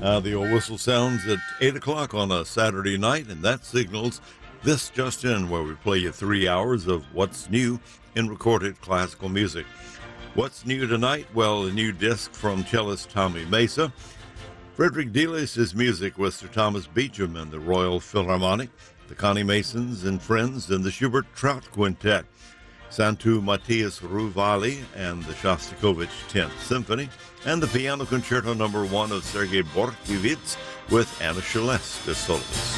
The old whistle sounds at 8 o'clock on a Saturday night, and that signals This Just In, where we play you 3 hours of what's new in recorded classical music. What's new tonight? Well, a new disc from cellist Tommy Mesa. Frederick Delius' music with Sir Thomas Beecham and the Royal Philharmonic, the Connie Masons and Friends, and the Schubert Trout Quintet, Santu Matthias Ruvali and the Shostakovich 10th Symphony, and the Piano Concerto No. 1 of Sergei Bortkiewicz with Anna Shelest as soloist.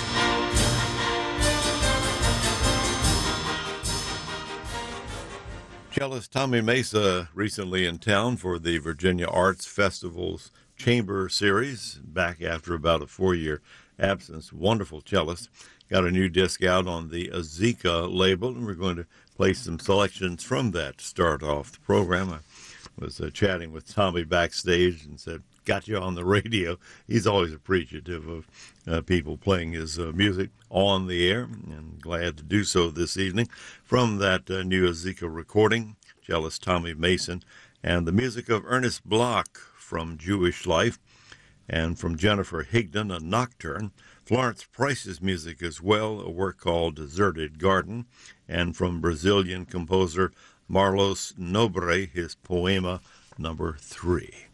Cellist Tommy Mesa recently in town for the Virginia Arts Festival's Chamber Series, back after about a 4-year absence. Wonderful cellist. Got a new disc out on the Azika label, and we're going to play some selections from that to start off the program. I was chatting with Tommy backstage and said, got you on the radio. He's always appreciative of people playing his music on the air, and glad to do so this evening. From that new Azika recording, cellist Tommy Mason, and the music of Ernest Bloch from Jewish Life, and from Jennifer Higdon, a nocturne. Florence Price's music as well, a work called Deserted Garden, and from Brazilian composer Marlos Nobre, his poema number 3.